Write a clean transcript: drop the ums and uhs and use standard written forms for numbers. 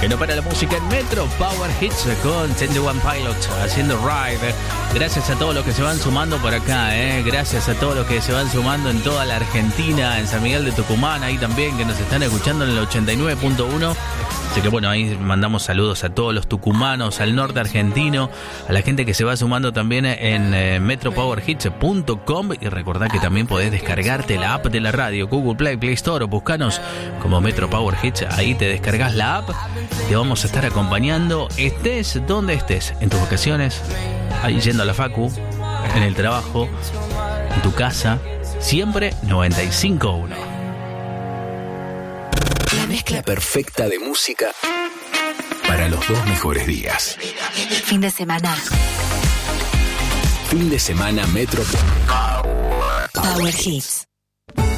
Que no para la música en Metro Power Hits con 21 Pilots haciendo Ride. Gracias a todos los que se van sumando por acá, gracias a todos los que se van sumando en toda la Argentina, en San Miguel de Tucumán, ahí también que nos están escuchando en el 89.1. Así que bueno, ahí mandamos saludos a todos los tucumanos, al norte argentino, a la gente que se va sumando también en metropowerhits.com. Y recordá que también podés descargarte la app de la radio, Google Play, Play Store, o buscanos como Metro Power Hits. Ahí te descargas la app, te vamos a estar acompañando, estés donde estés, en tus vacaciones, ahí yendo a la facu, en el trabajo, en tu casa, siempre 95.1. La mezcla perfecta de música para los dos mejores días. Fin de semana. Fin de semana Metro Power Hits.